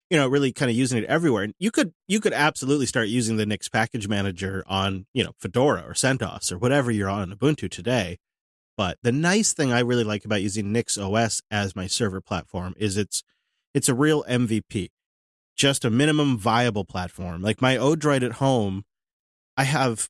really kind of using it everywhere. And you could absolutely start using the Nix package manager on, Fedora or CentOS or whatever you're on Ubuntu today. But the nice thing I really like about using Nix OS as my server platform is it's a real MVP, just a minimum viable platform. Like my Odroid at home, I have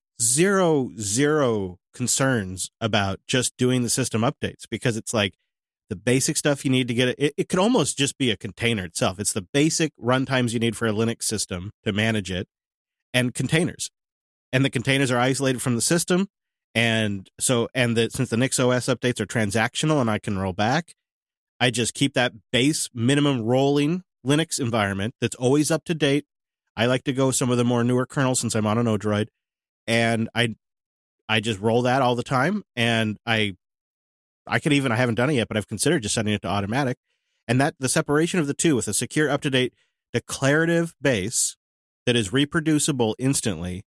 zero concerns about just doing the system updates because it's like the basic stuff you need to get it. It could almost just be a container itself. It's the basic runtimes you need for a Linux system to manage it and containers. And the containers are isolated from the system. And so, since the Nix OS updates are transactional and I can roll back, I just keep that base minimum rolling Linux environment that's always up to date. I like to go some of the more newer kernels since I'm on an Odroid, and I just roll that all the time. And I haven't done it yet, but I've considered just setting it to automatic. And that the separation of the two with a secure, up to date, declarative base that is reproducible instantly,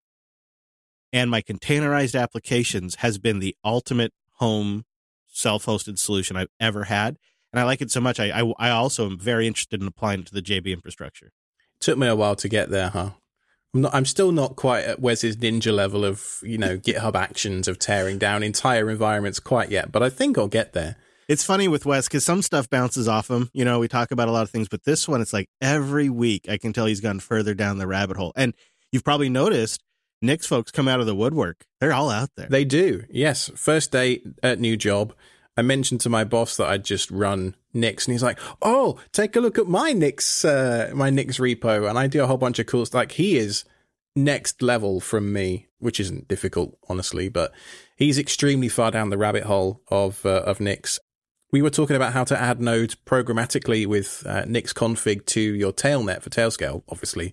and my containerized applications has been the ultimate home self-hosted solution I've ever had. And I like it so much. I also am very interested in applying it to the JB infrastructure. Took me a while to get there, huh? I'm still not quite at Wes's ninja level of, GitHub actions of tearing down entire environments quite yet, but I think I'll get there. It's funny with Wes because some stuff bounces off him. We talk about a lot of things, but this one, it's like every week I can tell he's gone further down the rabbit hole. And you've probably noticed Nix folks come out of the woodwork. They're all out there. They do, yes. First day at new job, I mentioned to my boss that I'd just run Nix, and he's like, "Oh, take a look at my Nix repo," and I do a whole bunch of cool stuff. Like, he is next level from me, which isn't difficult, honestly, but he's extremely far down the rabbit hole of Nix. We were talking about how to add nodes programmatically with Nix config to your tailnet for Tailscale, obviously.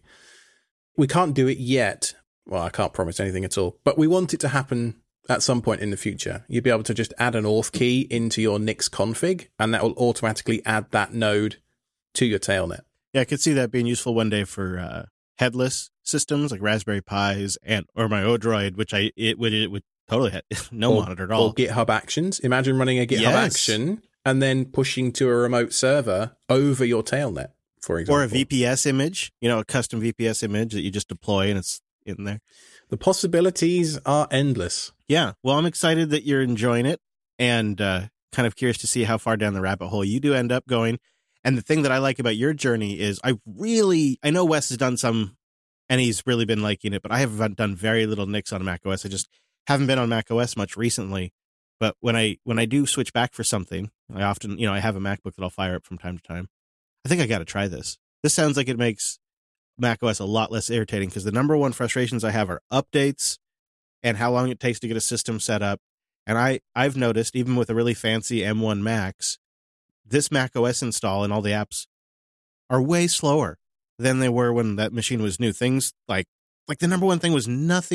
We can't do it yet. Well, I can't promise anything at all, but we want it to happen at some point in the future. You'd be able to just add an auth key into your Nix config, and that will automatically add that node to your tailnet. Yeah, I could see that being useful one day for headless systems like Raspberry Pis or my Odroid, which it would totally have no monitor at all. Or GitHub Actions. Imagine running a GitHub action and then pushing to a remote server over your tailnet, for example. Or a VPS image, a custom VPS image that you just deploy and it's in there. The possibilities are endless. Yeah. Well, I'm excited that you're enjoying it and kind of curious to see how far down the rabbit hole you do end up going. And the thing that I like about your journey is I know Wes has done some and he's really been liking it, but I have done very little Nix on macOS. I just haven't been on macOS much recently. But when I do switch back for something, I often, I have a MacBook that I'll fire up from time to time. I think I got to try this. This sounds like it makes macOS a lot less irritating because the number one frustrations I have are updates and how long it takes to get a system set up. And I've noticed, even with a really fancy M1 Max, this macOS install and all the apps are way slower than they were when that machine was new. Things like the number one thing was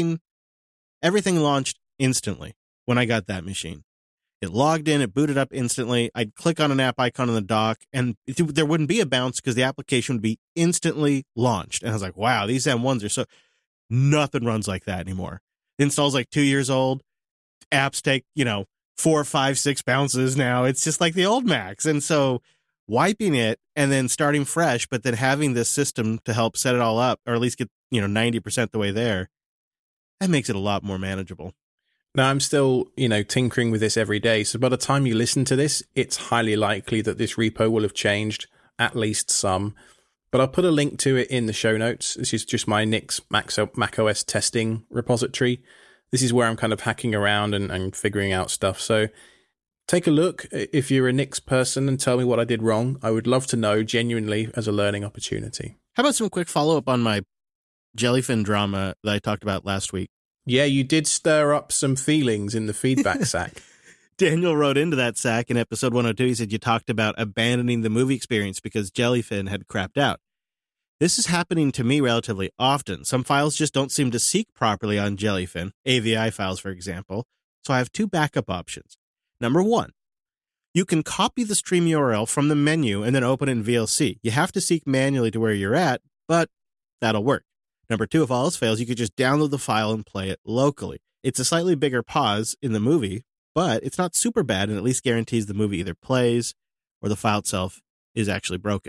everything launched instantly when I got that machine. It logged in, it booted up instantly. I'd click on an app icon on the dock, and there wouldn't be a bounce because the application would be instantly launched. And I was like, wow, these M1s are so... Nothing runs like that anymore. The install's like 2 years old. Apps take, 4, 5, 6 bounces now. It's just like the old Macs. And so wiping it and then starting fresh, but then having this system to help set it all up, or at least get, 90% the way there, that makes it a lot more manageable. Now, I'm still, tinkering with this every day. So by the time you listen to this, it's highly likely that this repo will have changed at least some. But I'll put a link to it in the show notes. This is just my Nix macOS testing repository. This is where I'm kind of hacking around and figuring out stuff. So take a look if you're a Nix person and tell me what I did wrong. I would love to know, genuinely, as a learning opportunity. How about some quick follow-up on my Jellyfin drama that I talked about last week? Yeah, you did stir up some feelings in the feedback sack. Daniel wrote into that sack in episode 102. He said you talked about abandoning the movie experience because Jellyfin had crapped out. This is happening to me relatively often. Some files just don't seem to seek properly on Jellyfin, AVI files, for example. So I have 2 backup options. Number 1, you can copy the stream URL from the menu and then open it in VLC. You have to seek manually to where you're at, but that'll work. Number 2, if all else fails, you could just download the file and play it locally. It's a slightly bigger pause in the movie, but it's not super bad and at least guarantees the movie either plays or the file itself is actually broken.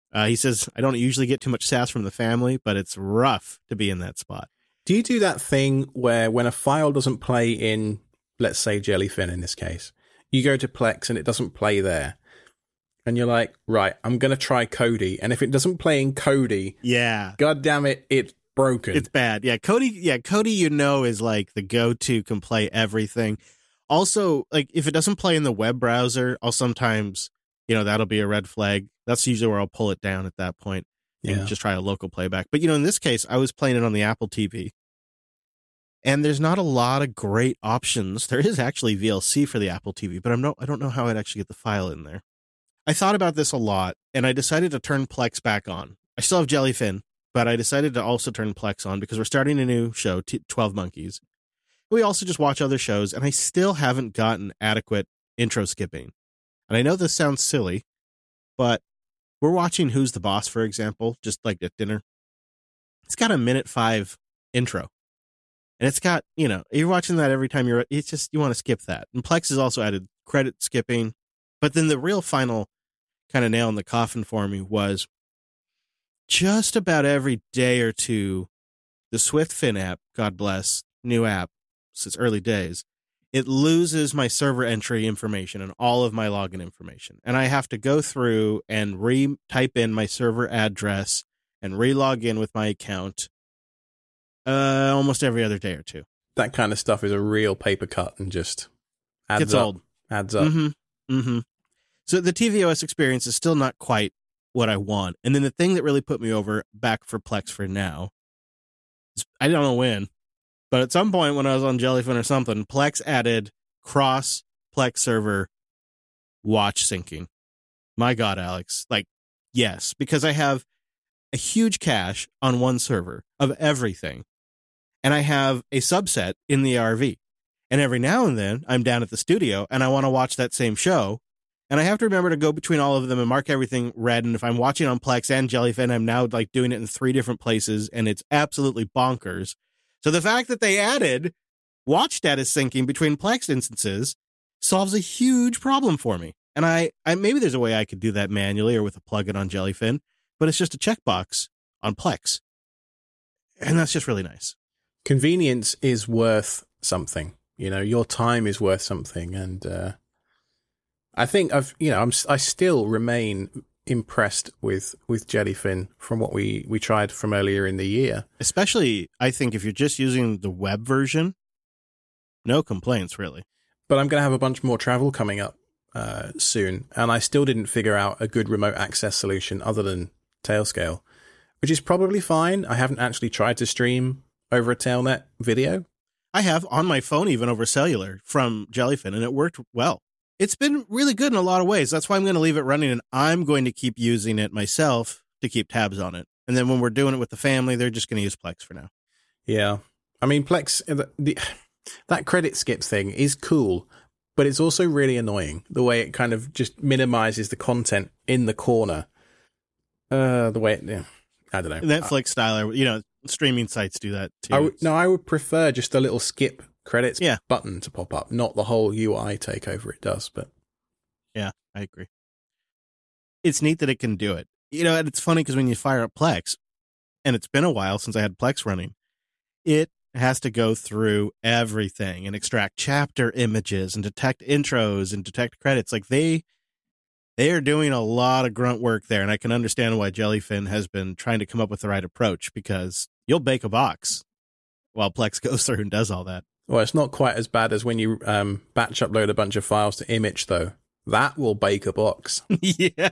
He says, I don't usually get too much sass from the family, but it's rough to be in that spot. Do you do that thing where when a file doesn't play in, let's say Jellyfin in this case, you go to Plex and it doesn't play there? And you're like, right, I'm going to try Kodi. And if it doesn't play in Kodi, yeah, God damn it, it's broken. It's bad. Yeah, Kodi, you know, is like the go-to, can play everything. Also, like if it doesn't play in the web browser, I'll sometimes, you know, that'll be a red flag. That's usually where I'll pull it down at that point and just try a local playback. But, you know, in this case, I was playing it on the Apple TV. And there's not a lot of great options. There is actually VLC for the Apple TV, but I don't know how I'd actually get the file in there. I thought about this a lot, and I decided to turn Plex back on. I still have Jellyfin, but I decided to also turn Plex on because we're starting a new show, 12 Monkeys. We also just watch other shows, and I still haven't gotten adequate intro skipping. And I know this sounds silly, but we're watching Who's the Boss, for example, just like at dinner. It's got a 1:05 intro. And it's got, you know, you're watching that every time it's just, you want to skip that. And Plex has also added credit skipping. But then the real final kind of nail in the coffin for me was just about every day or two, the SwiftFin app, God bless, new app, since early days, it loses my server entry information and all of my login information. And I have to go through and re-type in my server address and re-log in with my account almost every other day or two. That kind of stuff is a real paper cut and just adds up. Adds up. Mm-hmm. Mm-hmm. So the tvOS experience is still not quite what I want. And then the thing that really put me over back for Plex for now, I don't know when, but at some point when I was on Jellyfin or something, Plex added cross Plex server watch syncing. My God, Alex. Like, yes, because I have a huge cache on one server of everything. And I have a subset in the RV. And every now and then I'm down at the studio and I want to watch that same show. And I have to remember to go between all of them and mark everything red. And if I'm watching on Plex and Jellyfin, I'm now like doing it in 3 different places and it's absolutely bonkers. So the fact that they added watch status syncing between Plex instances solves a huge problem for me. And I maybe there's a way I could do that manually or with a plugin on Jellyfin, but it's just a checkbox on Plex. And that's just really nice. Convenience is worth something. You know, your time is worth something. And I think I still remain impressed with Jellyfin from what we tried from earlier in the year. Especially, I think, if you're just using the web version, no complaints, really. But I'm going to have a bunch more travel coming up soon, and I still didn't figure out a good remote access solution other than Tailscale, which is probably fine. I haven't actually tried to stream over a Tailnet video. I have on my phone, even over cellular from Jellyfin, and it worked well. It's been really good in a lot of ways. That's why I'm going to leave it running, and I'm going to keep using it myself to keep tabs on it. And then when we're doing it with the family, they're just going to use Plex for now. Yeah. I mean, Plex, that credit skip thing is cool, but it's also really annoying, the way it kind of just minimizes the content in the corner. The way it, I don't know. Netflix style, you know, streaming sites do that too. I would prefer just a little skip credits button to pop up, not the whole UI takeover it does. But yeah, I agree. It's neat that it can do it. You know, and it's funny because when you fire up Plex, and it's been a while since I had Plex running, it has to go through everything and extract chapter images and detect intros and detect credits. Like they are doing a lot of grunt work there, and I can understand why Jellyfin has been trying to come up with the right approach, because you'll bake a box while Plex goes through and does all that. Well, it's not quite as bad as when you batch upload a bunch of files to Image, though. That will bake a box. Yeah.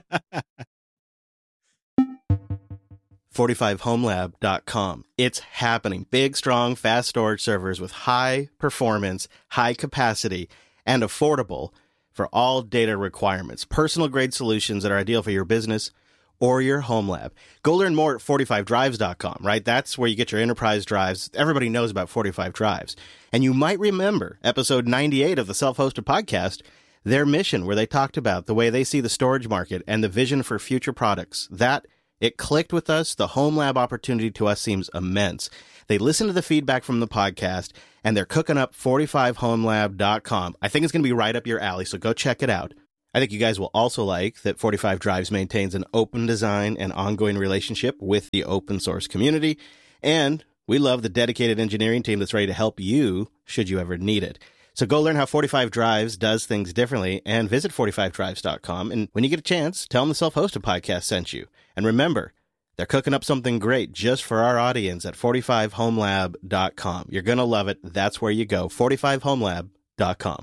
45homelab.com. It's happening. Big, strong, fast storage servers with high performance, high capacity, and affordable for all data requirements. Personal grade solutions that are ideal for your business or your home lab. Go learn more at 45drives.com, right? That's where you get your enterprise drives. Everybody knows about 45 Drives. And you might remember episode 98 of the Self-Hosted Podcast, their mission, where they talked about the way they see the storage market and the vision for future products. It clicked with us. The home lab opportunity to us seems immense. They listened to the feedback from the podcast, and they're cooking up 45homelab.com. I think it's going to be right up your alley, so go check it out. I think you guys will also like that 45 Drives maintains an open design and ongoing relationship with the open source community. And we love the dedicated engineering team that's ready to help you should you ever need it. So go learn how 45 Drives does things differently and visit 45drives.com. And when you get a chance, tell them the Self-Hosted Podcast sent you. And remember, they're cooking up something great just for our audience at 45homelab.com. You're going to love it. That's where you go, 45homelab.com.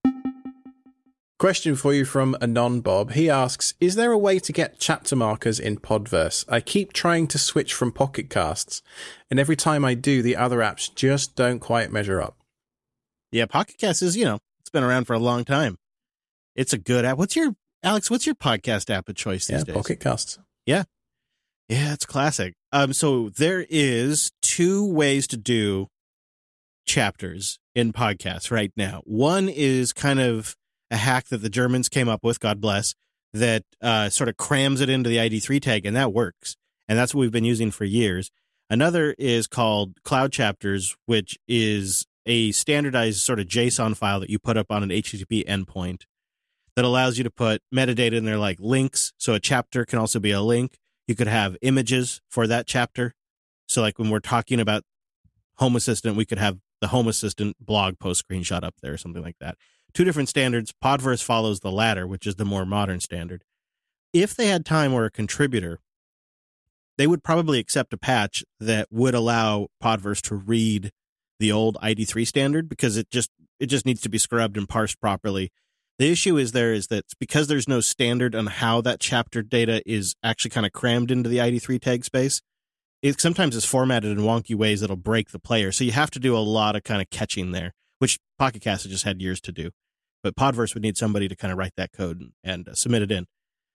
Question for you from Anon Bob. He asks, is there a way to get chapter markers in Podverse? I keep trying to switch from Pocket Casts, and every time I do, the other apps just don't quite measure up. Yeah, Pocket Cast is, it's been around for a long time. It's a good app. What's your podcast app of choice these days? Pocket Casts. Yeah. Yeah, it's classic. So there is 2 ways to do chapters in podcasts right now. One is kind of a hack that the Germans came up with, God bless, that sort of crams it into the ID3 tag, and that works. And that's what we've been using for years. Another is called Cloud Chapters, which is a standardized sort of JSON file that you put up on an HTTP endpoint that allows you to put metadata in there like links. So a chapter can also be a link. You could have images for that chapter. So like when we're talking about Home Assistant, we could have the Home Assistant blog post screenshot up there or something like that. 2 different standards. Podverse follows the latter, which is the more modern standard. If they had time or a contributor, they would probably accept a patch that would allow Podverse to read the old ID3 standard, because it just needs to be scrubbed and parsed properly. The issue is that because there's no standard on how that chapter data is actually kind of crammed into the ID3 tag space, it sometimes is formatted in wonky ways that'll break the player. So you have to do a lot of kind of catching there, which Pocket Cast has just had years to do. But Podverse would need somebody to kind of write that code and submit it in.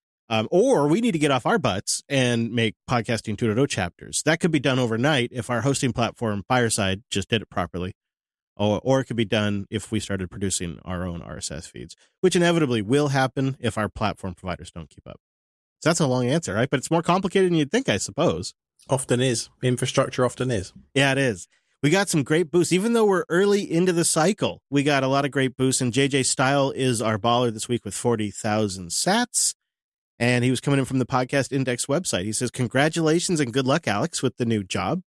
Or we need to get off our butts and make Podcasting 2.0 chapters. That could be done overnight if our hosting platform, Fireside, just did it properly. Or it could be done if we started producing our own RSS feeds, which inevitably will happen if our platform providers don't keep up. So that's a long answer, right? But it's more complicated than you'd think, I suppose. Often is. Infrastructure often is. Yeah, it is. We got some great boosts. Even though we're early into the cycle, we got a lot of great boosts. And JJ Style is our baller this week with 40,000 sats. And he was coming in from the Podcast Index website. He says, congratulations and good luck, Alex, with the new job.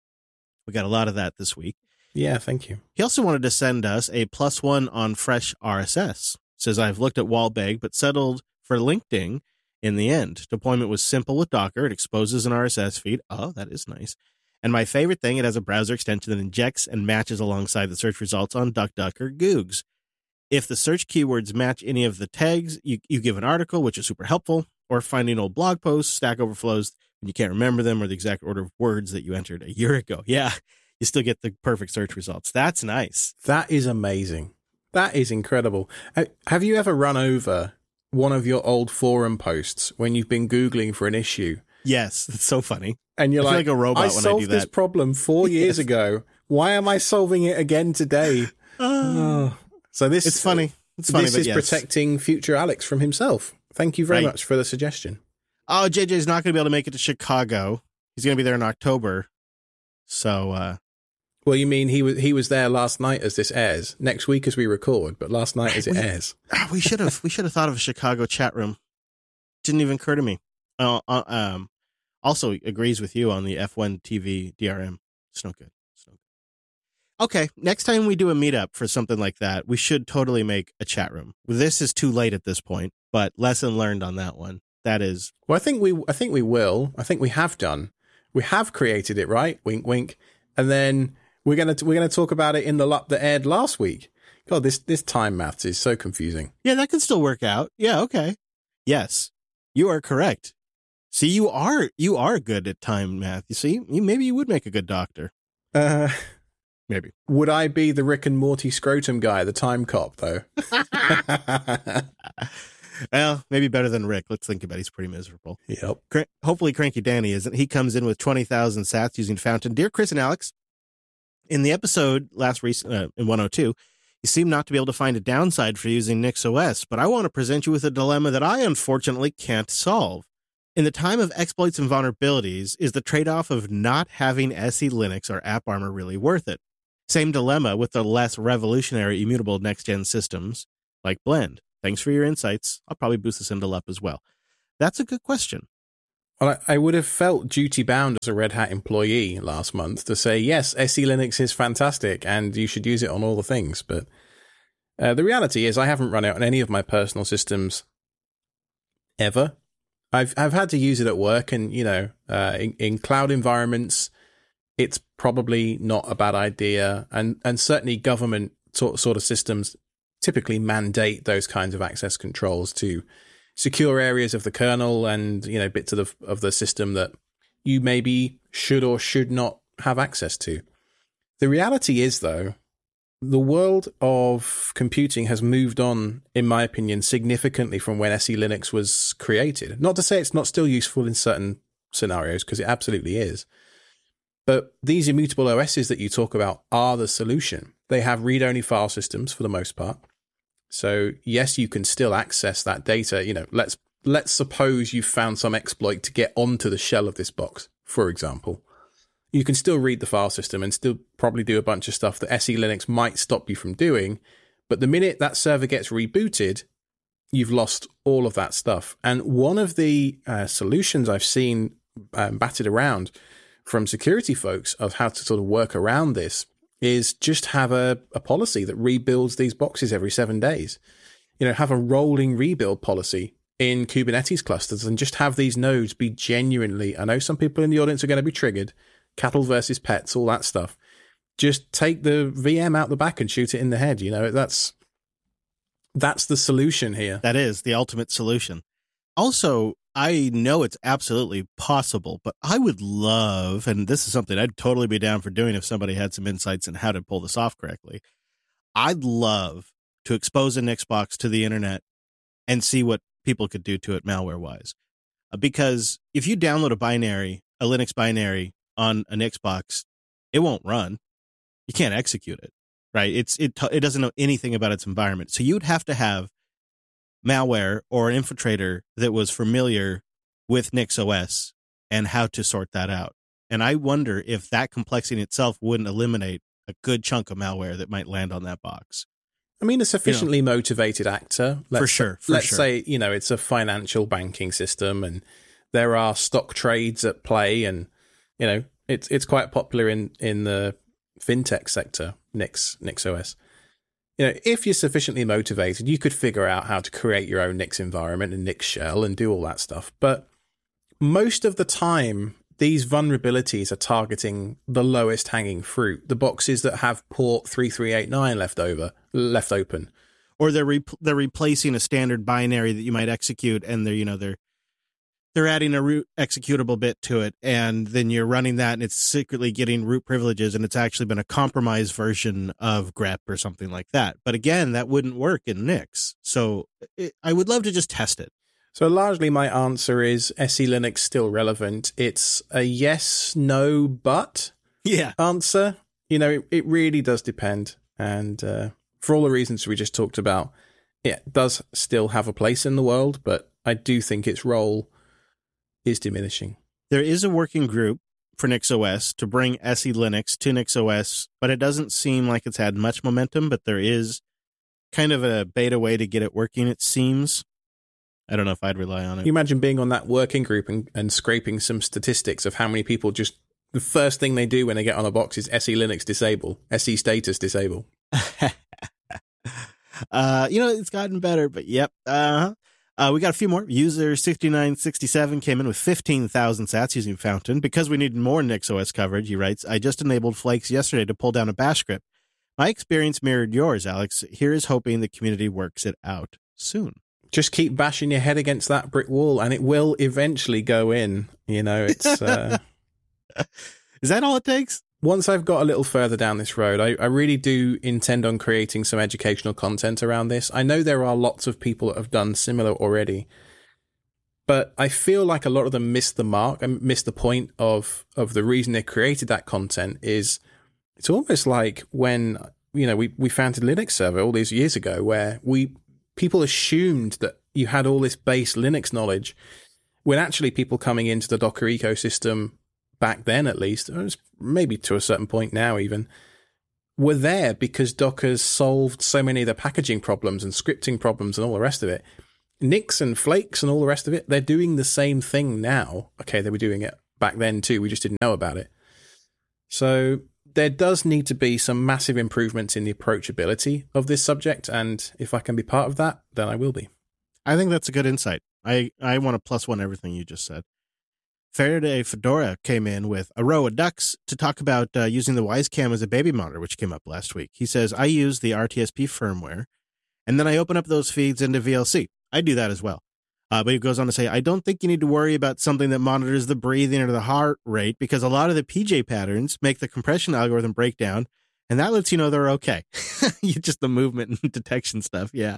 We got a lot of that this week. Yeah, thank you. He also wanted to send us a +1 on Fresh RSS. Says, I've looked at Wallbag, but settled for LinkedIn in the end. Deployment was simple with Docker. It exposes an RSS feed. Oh, that is nice. And my favorite thing, it has a browser extension that injects and matches alongside the search results on DuckDuck or Googs. If the search keywords match any of the tags, you give an article, which is super helpful, or finding old blog posts, Stack Overflows, when you can't remember them or the exact order of words that you entered a year ago. Yeah, you still get the perfect search results. That's nice. That is amazing. That is incredible. Have you ever run over one of your old forum posts when you've been Googling for an issue? Yes, it's so funny. And you're like a robot when I do that. I solved this problem 4 years ago. Why am I solving it again today? So it's funny. It's funny. This is protecting future Alex from himself. Thank you very much for the suggestion. Oh, JJ's not going to be able to make it to Chicago. He's going to be there in October. So, well, you mean he was there last night as this airs, next week as we record, but last night as it airs. We should have thought of a Chicago chat room. Didn't even occur to me. Also agrees with you on the F1 TV DRM. It's no good. Okay, next time we do a meetup for something like that, we should totally make a chat room. This is too late at this point, but lesson learned on that one. That is. Well, I think we will. I think we have done. We have created it, right? Wink, wink. And then we're gonna talk about it in the LUP that aired last week. God, this time maths is so confusing. Yeah, that can still work out. Yeah, okay. Yes, you are correct. See, you are good at time math. You see, maybe you would make a good doctor. Maybe. Would I be the Rick and Morty scrotum guy, the time cop, though? Well, maybe better than Rick. Let's think about it. He's pretty miserable. Yep. Hopefully Cranky Danny isn't. He comes in with 20,000 sats using Fountain. Dear Chris and Alex, in the episode in 102, you seem not to be able to find a downside for using NixOS, but I want to present you with a dilemma that I unfortunately can't solve. In the time of exploits and vulnerabilities, is the trade-off of not having SE Linux or AppArmor really worth it? Same dilemma with the less revolutionary immutable next-gen systems like Blend. Thanks for your insights. I'll probably boost this into up as well. That's a good question. Well, I would have felt duty-bound as a Red Hat employee last month to say, yes, SE Linux is fantastic and you should use it on all the things. But the reality is I haven't run it on any of my personal systems ever. I've had to use it at work and, in cloud environments, it's probably not a bad idea. And certainly government sort of systems typically mandate those kinds of access controls to secure areas of the kernel and, bits of the system that you maybe should or should not have access to. The reality is, though, the world of computing has moved on, in my opinion, significantly from when SE Linux was created. Not to say it's not still useful in certain scenarios, because it absolutely is. But these immutable OSs that you talk about are the solution. They have read-only file systems for the most part. So yes, you can still access that data. Let's suppose you've found some exploit to get onto the shell of this box, for example. You can still read the file system and still probably do a bunch of stuff that SE Linux might stop you from doing. But the minute that server gets rebooted, you've lost all of that stuff. And one of the solutions I've seen batted around from security folks of how to sort of work around this is just have a policy that rebuilds these boxes every 7 days. Have a rolling rebuild policy in Kubernetes clusters and just have these nodes be genuinely, I know some people in the audience are going to be triggered, cattle versus pets, all that stuff. Just take the VM out the back and shoot it in the head. That's the solution here. That is the ultimate solution. Also, I know it's absolutely possible, but I would love, and this is something I'd totally be down for doing if somebody had some insights on how to pull this off correctly. I'd love to expose a Nix box to the internet and see what people could do to it malware-wise. Because if you download a Linux binary on a Nix box, it won't run. You can't execute it, right? It doesn't know anything about its environment. So you'd have to have malware or an infiltrator that was familiar with NixOS and how to sort that out. And I wonder if that complexity itself wouldn't eliminate a good chunk of malware that might land on that box. I mean, a sufficiently motivated actor. Let's say, it's a financial banking system and there are stock trades at play and, it's quite popular in the fintech sector, NixOS. If you're sufficiently motivated, you could figure out how to create your own Nix environment and Nix shell and do all that stuff. But most of the time, these vulnerabilities are targeting the lowest hanging fruit, the boxes that have port 3389 left open. Or they're replacing a standard binary that you might execute, and they're adding a root executable bit to it, and then you're running that, and it's secretly getting root privileges, and it's actually been a compromised version of grep or something like that. But again, that wouldn't work in Nix. So I would love to just test it. So largely my answer is SE Linux still relevant. It's a yes, no, but answer. It really does depend. And for all the reasons we just talked about, it does still have a place in the world, but I do think its role is diminishing. There is a working group for NixOS to bring SE Linux to NixOS, but it doesn't seem like it's had much momentum, but there is kind of a beta way to get it working, it seems. I don't know if I'd rely on it. You imagine being on that working group and scraping some statistics of how many people just, the first thing they do when they get on a box is SE Linux disable, SE status disable. It's gotten better, but yep. We got a few more. User 6967 came in with 15,000 sats using Fountain. Because we need more NixOS coverage, he writes, I just enabled Flakes yesterday to pull down a bash script. My experience mirrored yours, Alex. Here is hoping the community works it out soon. Just keep bashing your head against that brick wall and it will eventually go in. It's... Is that all it takes? Once I've got a little further down this road, I really do intend on creating some educational content around this. I know there are lots of people that have done similar already, but I feel like a lot of them missed the mark and missed the point of the reason they created that content. Is it's almost like when, we founded Linux Server all these years ago, where people assumed that you had all this base Linux knowledge, when actually people coming into the Docker ecosystem back then, at least, maybe to a certain point now even, were there because Docker's solved so many of the packaging problems and scripting problems and all the rest of it. Nix and Flakes and all the rest of it, they're doing the same thing now. Okay, they were doing it back then too. We just didn't know about it. So there does need to be some massive improvements in the approachability of this subject. And if I can be part of that, then I will be. I think that's a good insight. I want to +1 everything you just said. Faraday Fedora came in with a row of ducks to talk about using the Wisecam as a baby monitor, which came up last week. He says, I use the RTSP firmware, and then I open up those feeds into VLC. I do that as well. But he goes on to say, I don't think you need to worry about something that monitors the breathing or the heart rate, because a lot of the PJ patterns make the compression algorithm break down, and that lets you know they're okay. Just the movement and detection stuff, yeah.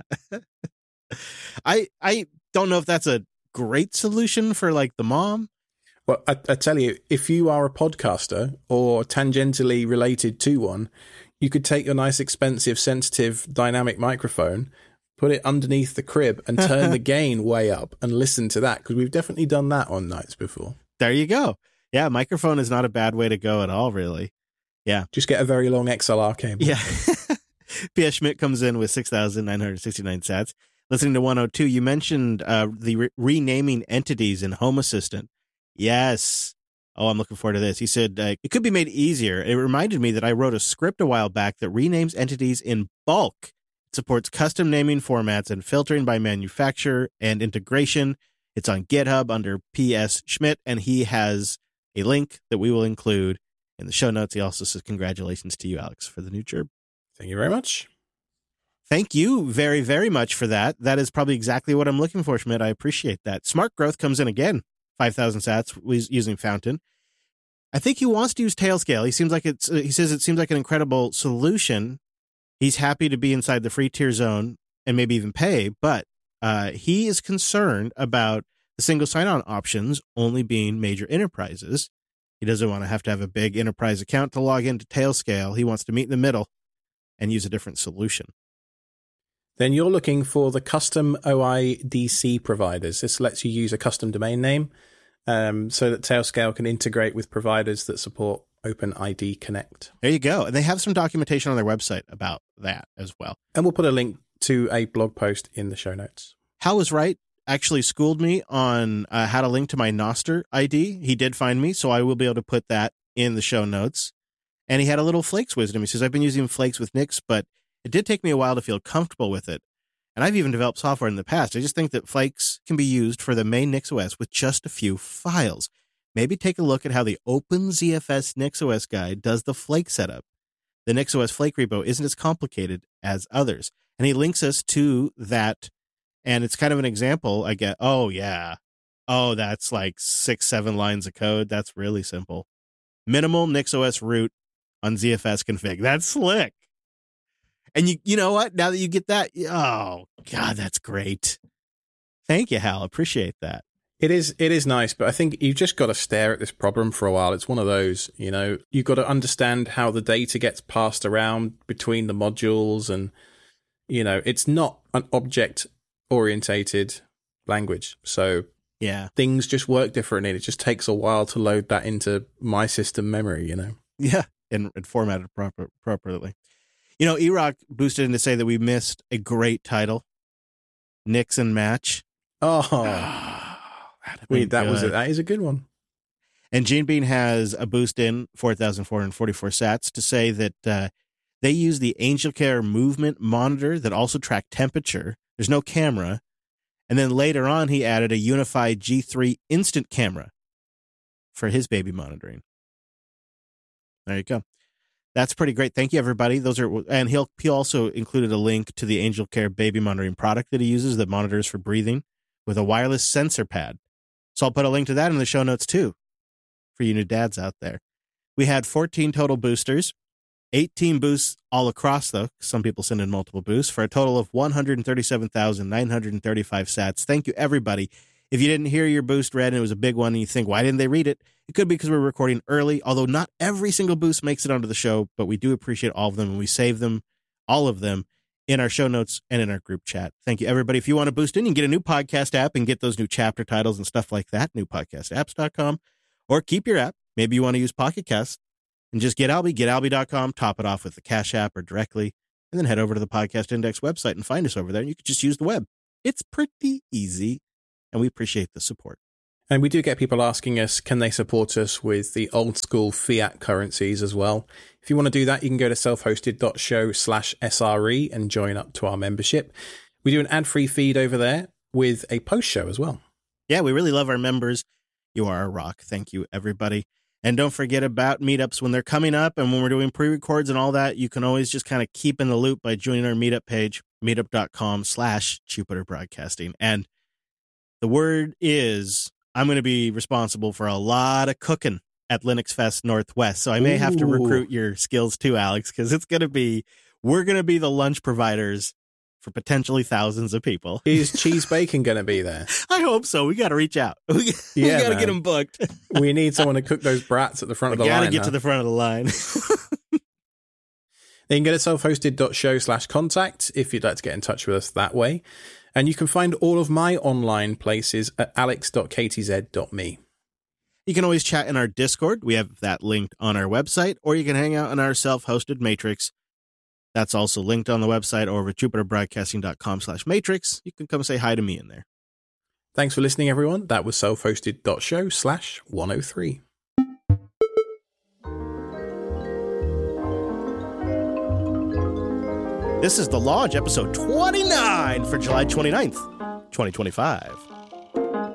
I don't know if that's a great solution for, like, the mom. Well, I tell you, if you are a podcaster or tangentially related to one, you could take your nice, expensive, sensitive, dynamic microphone, put it underneath the crib and turn the gain way up and listen to that, because we've definitely done that on nights before. There you go. Yeah, microphone is not a bad way to go at all, really. Yeah. Just get a very long XLR cable. Yeah. P.S. Schmidt comes in with 6,969 sats. Listening to 102, you mentioned the renaming entities in Home Assistant. Yes. Oh, I'm looking forward to this. He said it could be made easier. It reminded me that I wrote a script a while back that renames entities in bulk. It supports custom naming formats and filtering by manufacturer and integration. It's on GitHub under P.S. Schmidt, and he has a link that we will include in the show notes. He also says congratulations to you, Alex, for the new gerb. Thank you very much. Thank you very, very much for that. That is probably exactly what I'm looking for, Schmidt. I appreciate that. Smart Growth comes in again. 5,000 sats using Fountain. I think he wants to use Tailscale. He says it seems like an incredible solution. He's happy to be inside the free tier zone and maybe even pay, but he is concerned about the single sign-on options only being major enterprises. He doesn't want to have a big enterprise account to log into Tailscale. He wants to meet in the middle and use a different solution. Then you're looking for the custom OIDC providers. This lets you use a custom domain name so that Tailscale can integrate with providers that support OpenID Connect. There you go. And they have some documentation on their website about that as well. And we'll put a link to a blog post in the show notes. Hal was right. Actually schooled me on how to link to my Nostr ID. He did find me, so I will be able to put that in the show notes. And he had a little Flakes wisdom. He says, I've been using Flakes with Nix, but it did take me a while to feel comfortable with it. And I've even developed software in the past. I just think that Flakes can be used for the main NixOS with just a few files. Maybe take a look at how the OpenZFS NixOS guide does the Flake setup. The NixOS Flake repo isn't as complicated as others. And he links us to that. And it's kind of an example. I get, oh, yeah. Oh, that's like 6-7 lines of code. That's really simple. Minimal NixOS root on ZFS config. That's slick. And you know what? Now that you get that, oh, God, that's great. Thank you, Hal. Appreciate that. It is nice, but I think you've just got to stare at this problem for a while. It's one of those, you've got to understand how the data gets passed around between the modules, and, it's not an object-orientated language. So yeah, things just work differently. It just takes a while to load that into my system memory, Yeah, and format it properly. E-Rock boosted in to say that we missed a great title, Nix and Match. Oh, that is a good one. And Gene Bean has a boost in 4,444 sats to say that they use the AngelCare movement monitor that also track temperature. There's no camera. And then later on, he added a unified G3 instant camera for his baby monitoring. There you go. That's pretty great. Thank you, everybody. And he also included a link to the AngelCare baby monitoring product that he uses that monitors for breathing with a wireless sensor pad. So I'll put a link to that in the show notes too, for you new dads out there. We had 14 total boosters, 18 boosts all across though. Some people send in multiple boosts for a total of 137,935 sats. Thank you, everybody. If you didn't hear your boost read and it was a big one and you think, why didn't they read it? It could be because we're recording early, although not every single boost makes it onto the show, but we do appreciate all of them, and we save them, all of them, in our show notes and in our group chat. Thank you, everybody. If you want to boost in, you can get a new podcast app and get those new chapter titles and stuff like that, newpodcastapps.com, or keep your app. Maybe you want to use Pocket Cast. And just get Alby.com, top it off with the Cash App or directly, and then head over to the Podcast Index website and find us over there. And you can just use the web. It's pretty easy, and we appreciate the support. And we do get people asking us, can they support us with the old school fiat currencies as well? If you want to do that, you can go to selfhosted.show/SRE and join up to our membership. We do an ad-free feed over there with a post show as well. Yeah, we really love our members. You are a rock. Thank you, everybody. And don't forget about meetups when they're coming up and when we're doing pre-records and all that. You can always just kind of keep in the loop by joining our meetup page, meetup.com/Jupiter Broadcasting. And the word is, I'm going to be responsible for a lot of cooking at Linux Fest Northwest. So I may have to recruit your skills too, Alex, because we're going to be the lunch providers for potentially thousands of people. Is Cheese Bacon going to be there? I hope so. We got to reach out. We got to get them booked. We need someone to cook those brats at the front of the line. Got to get to the front of the line. Then you can go to selfhosted.show/contact if you'd like to get in touch with us that way. And you can find all of my online places at alex.ktz.me. You can always chat in our Discord. We have that linked on our website, or you can hang out in our self-hosted Matrix. That's also linked on the website or over at jupiterbroadcasting.com/matrix. You can come say hi to me in there. Thanks for listening, everyone. That was selfhosted.show/103. This is The Lodge, episode 29 for July 29th, 2025.